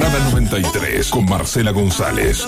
Parada 93 con Marcela González.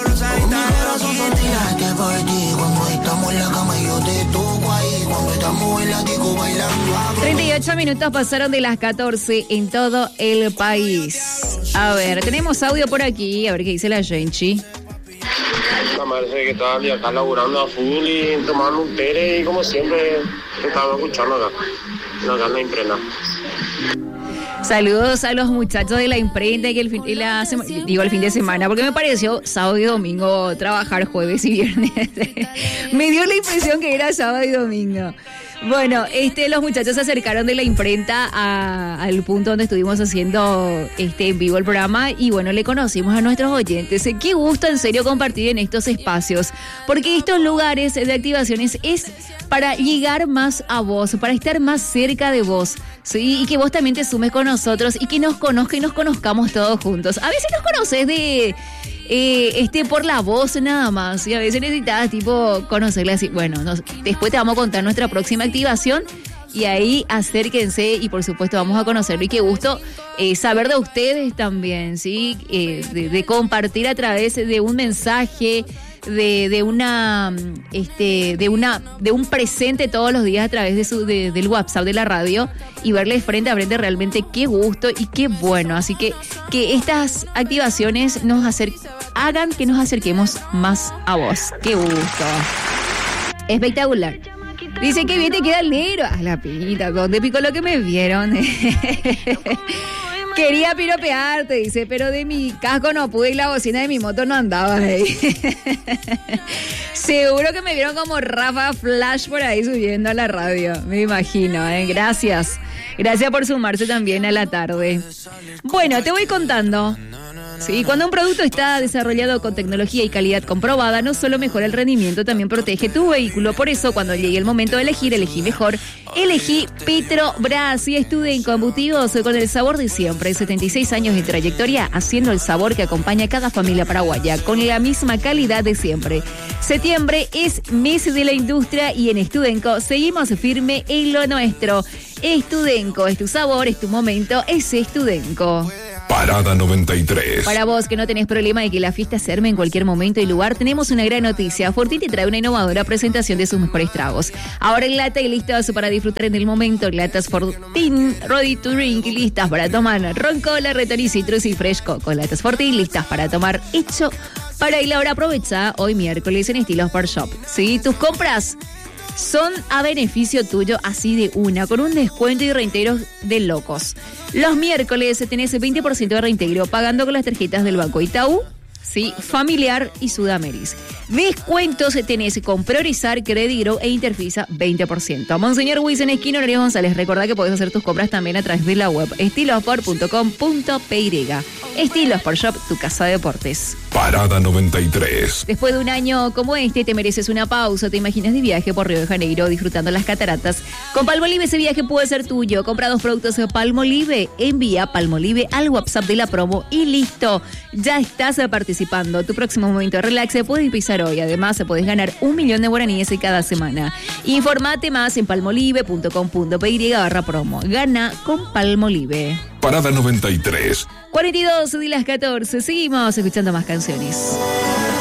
38 minutos pasaron de las 14 en todo el país. A ver, tenemos audio por aquí, a ver qué dice la Genchi. La Marce, ¿qué tal? Y acá laburando a full y tomando un tere y como siempre estaba escuchando acá en la imprenta. Saludos a los muchachos de la imprenta que el fin de semana, porque me pareció sábado y domingo trabajar jueves y viernes. Me dio la impresión que era sábado y domingo. Bueno, los muchachos se acercaron de la imprenta al punto donde estuvimos haciendo en vivo el programa y bueno, le conocimos a nuestros oyentes. Qué gusto en serio compartir en estos espacios, porque estos lugares de activaciones es para llegar más a vos, para estar más cerca de vos, ¿sí? Y que vos también te sumes con nosotros y que nos conozca y nos conozcamos todos juntos. A veces nos conoces por la voz nada más, y a veces necesitas conocerle así. Bueno, después te vamos a contar nuestra próxima activación y ahí acérquense y por supuesto vamos a conocerlo. Y qué gusto saber de ustedes también, ¿sí? De compartir a través de un mensaje, de un presente todos los días a través del WhatsApp de la radio y verles frente a frente. Realmente qué gusto y qué bueno. Así que estas activaciones hagan que nos acerquemos más a vos. Qué gusto. Espectacular. Dice que bien te queda el negro. Ah, la pita, ¿dónde picó lo que me vieron? Quería piropearte, dice, pero de mi casco no pude y la bocina de mi moto no andaba ahí. Seguro que me vieron como Rafa Flash por ahí subiendo a la radio, me imagino, ¿eh? Gracias. Gracias por sumarse también a la tarde. Bueno, te voy contando. Sí, cuando un producto está desarrollado con tecnología y calidad comprobada, no solo mejora el rendimiento, también protege tu vehículo. Por eso, cuando llegue el momento de elegir, elegí mejor. Elegí Petrobras y Estudenco embutidos con el sabor de siempre. 76 años de trayectoria haciendo el sabor que acompaña a cada familia paraguaya con la misma calidad de siempre. Septiembre es mes de la industria y en Estudenco seguimos firme en lo nuestro. Estudenco, es tu sabor, es tu momento, es Estudenco. Parada 93. Para vos que no tenés problema de que la fiesta se arme en cualquier momento y lugar, tenemos una gran noticia. Fortín te trae una innovadora presentación de sus mejores tragos. Ahora en lata y listas para disfrutar en el momento. Latas Fortín, ready to drink, listas para tomar. Ron, cola, retón, citrus y fresco. Con latas Fortín, listas para tomar. Hecho para ir ahora. Aprovecha hoy miércoles en Estilos Bar Shop. ¿Sí? Tus compras son a beneficio tuyo así de una, con un descuento y reintegros de locos. Los miércoles tenés 20% de reintegro pagando con las tarjetas del Banco Itaú, sí, Familiar y Sudameris. Descuentos tenés con Priorizar, Crediro e Interfisa 20%. Monseñor Wilson, esquina Honorio González. Recordá que podés hacer tus compras también a través de la web estilosport.com.py. Estilos Sport Shop, tu casa de deportes. Parada 93. Después de un año como este, te mereces una pausa. Te imaginas de viaje por Río de Janeiro disfrutando las cataratas. Con Palmolive ese viaje puede ser tuyo. Compra 2 productos de Palmolive. Envía Palmolive al WhatsApp de la promo y listo. Ya estás participando. Tu próximo momento de relax se puede empezar hoy. Además, podés ganar 1 millón de guaraníes cada semana. Informate más en palmolive.com.py/promo. Gana con Palmolive. Parada 93. 42 de las 14. Seguimos escuchando más canciones.